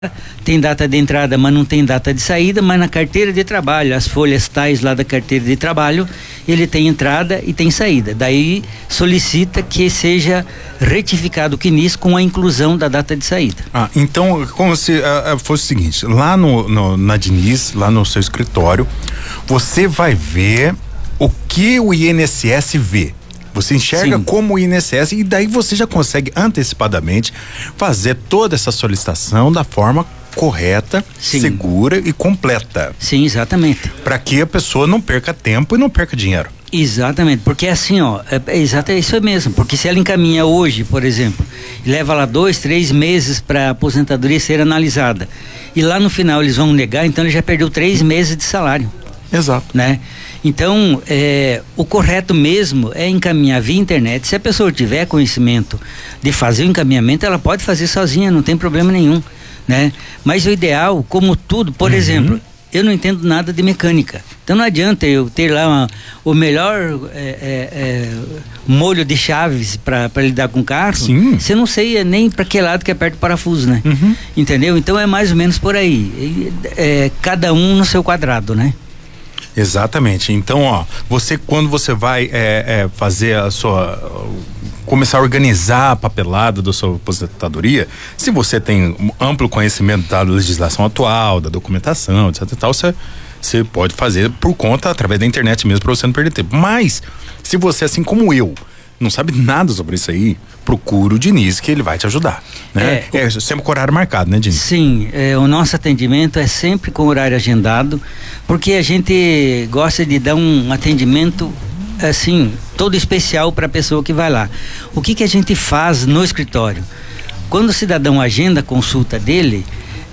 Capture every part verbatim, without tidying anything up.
tem data de entrada, mas não tem data de saída, mas na carteira de trabalho, as folhas tais lá da carteira de trabalho, ele tem entrada e tem saída. Daí solicita que seja retificado o C N I S com a inclusão da data de saída. Ah, então, como se uh, fosse o seguinte, lá no, no, na Diniz, lá no seu escritório, você vai ver o que o I N S S vê. Você enxerga Sim. como o I N S S e daí você já consegue antecipadamente fazer toda essa solicitação da forma correta, Sim. segura e completa. Sim, exatamente. Para que a pessoa não perca tempo e não perca dinheiro. Exatamente, porque assim, ó, é, é, exato, é isso mesmo, porque se ela encaminha hoje, por exemplo, e leva lá dois, três meses para a aposentadoria ser analisada, e lá no final eles vão negar, então ele já perdeu três meses de salário. Exato. Né? Então, é, o correto mesmo é encaminhar via internet. Se a pessoa tiver conhecimento de fazer o encaminhamento, ela pode fazer sozinha, não tem problema nenhum, né? Mas o ideal, como tudo, por uhum. exemplo, eu não entendo nada de mecânica. Então não adianta eu ter lá uma, o melhor é, é, é, molho de chaves para lidar com o carro. Sim. Você não sei nem para que lado que aperta o parafuso, né? Uhum. Entendeu? Então é mais ou menos por aí. E, é, cada um no seu quadrado, né? Exatamente. Então, ó, você quando você vai é, é, fazer a sua começar a organizar a papelada da sua aposentadoria, se você tem um amplo conhecimento da legislação atual, da documentação, etc e tal, você você pode fazer por conta através da internet mesmo para você não perder tempo. Mas se você, assim como eu, não sabe nada sobre isso aí, procura o Diniz que ele vai te ajudar, né? É, é sempre com horário marcado, né, Diniz? Sim, é, o nosso atendimento é sempre com horário agendado, porque a gente gosta de dar um atendimento assim, todo especial para a pessoa que vai lá. O que que a gente faz no escritório? Quando o cidadão agenda a consulta dele,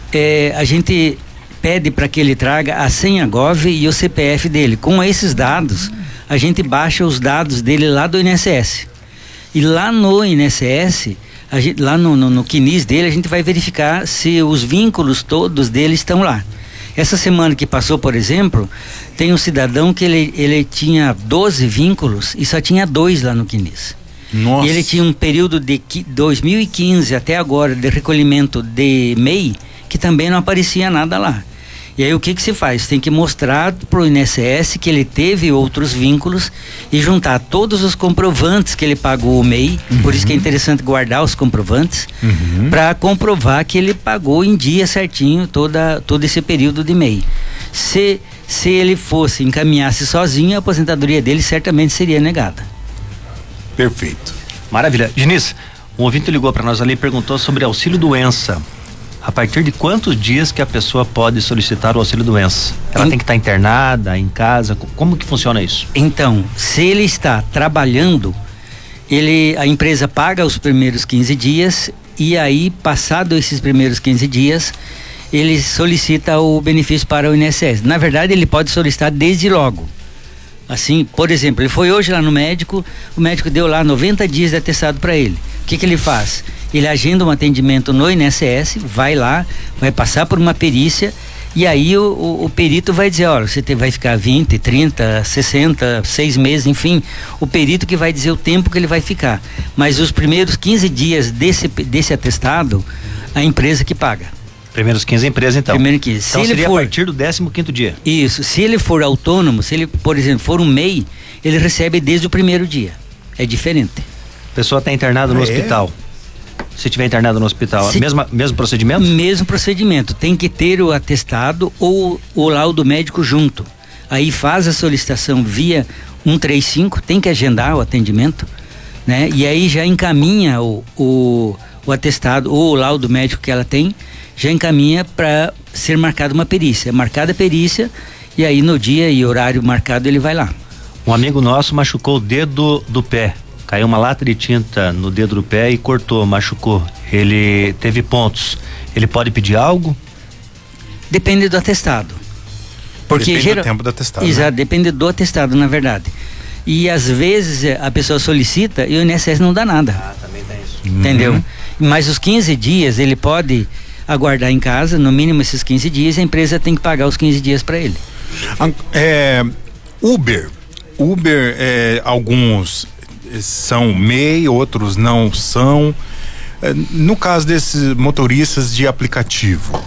é, a gente pede para que ele traga a senha Gov e o C P F dele. Com esses dados, a gente baixa os dados dele lá do I N S S. E lá no I N S S, a gente, lá no, no, no C N I S dele, a gente vai verificar se os vínculos todos dele estão lá. Essa semana que passou, por exemplo, tem um cidadão que ele, ele tinha doze vínculos e só tinha dois lá no C N I S. Nossa. E ele tinha um período de dois mil e quinze até agora de recolhimento de M E I que também não aparecia nada lá. E aí o que que se faz? Tem que mostrar pro I N S S que ele teve outros vínculos e juntar todos os comprovantes que ele pagou o M E I, uhum. por isso que é interessante guardar os comprovantes, uhum. para comprovar que ele pagou em dia certinho toda, todo esse período de M E I. Se, se ele fosse, encaminhasse sozinho, a aposentadoria dele certamente seria negada. Perfeito. Maravilha. Diniz, um ouvinte ligou para nós ali e perguntou sobre auxílio doença. A partir de quantos dias que a pessoa pode solicitar o auxílio doença? Ela em... tem que estar internada, em casa? Como que funciona isso? Então, se ele está trabalhando, ele, a empresa paga os primeiros quinze dias e aí, passado esses primeiros quinze dias, ele solicita o benefício para o I N S S. Na verdade, ele pode solicitar desde logo. Assim, por exemplo, ele foi hoje lá no médico, o médico deu lá noventa dias de atestado para ele. O que que ele faz? Ele agenda um atendimento no I N S S, vai lá, vai passar por uma perícia e aí o, o, o perito vai dizer, olha, você te, vai ficar vinte, trinta, sessenta, seis meses, enfim, o perito que vai dizer o tempo que ele vai ficar. Mas os primeiros quinze dias desse, desse atestado, a empresa que paga. Primeiros quinze empresas, então. Primeiro quinze. Então se seria ele for, a partir do décimo quinto dia. Isso. Se ele for autônomo, se ele, por exemplo, for um M E I, ele recebe desde o primeiro dia. É diferente. A pessoa está internada no ah, hospital. É? Se estiver internado no hospital, se, mesma, mesmo procedimento? Mesmo procedimento. Tem que ter o atestado ou o laudo médico junto. Aí faz a solicitação via cento e trinta e cinco, tem que agendar o atendimento, né? E aí já encaminha o, o, o atestado ou o laudo médico que ela tem, já encaminha para ser marcada uma perícia. Marcada a perícia e aí no dia e horário marcado ele vai lá. Um amigo nosso machucou o dedo do pé. Caiu uma lata de tinta no dedo do pé e cortou, machucou. Ele teve pontos. Ele pode pedir algo? Depende do atestado. Porque depende geral... do tempo do atestado. Exato, né? Depende do atestado, na verdade. E às vezes a pessoa solicita e o I N S S não dá nada. Ah, também tem isso. Entendeu? Uhum. Mas os quinze dias ele pode aguardar em casa, no mínimo esses quinze dias, a empresa tem que pagar os quinze dias para ele. É, Uber. Uber, é, alguns são M E I, outros não são. no caso desses motoristas de aplicativo,